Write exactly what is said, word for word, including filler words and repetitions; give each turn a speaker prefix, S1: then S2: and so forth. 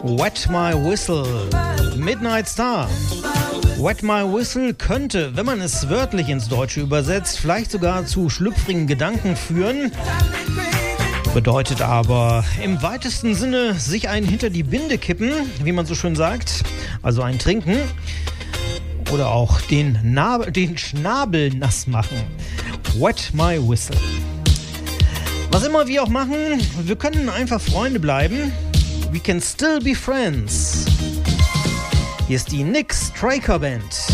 S1: Wet My Whistle, Midnight Star. Wet My Whistle könnte, wenn man es wörtlich ins Deutsche übersetzt, vielleicht sogar zu schlüpfrigen Gedanken führen. Bedeutet aber im weitesten Sinne sich einen hinter die Binde kippen, wie man so schön sagt, also ein Trinken oder auch den, Nab- den Schnabel nass machen. Wet My Whistle. Was immer wir auch machen, wir können einfach Freunde bleiben. We can still be friends. Hier ist die Nick Straker Band.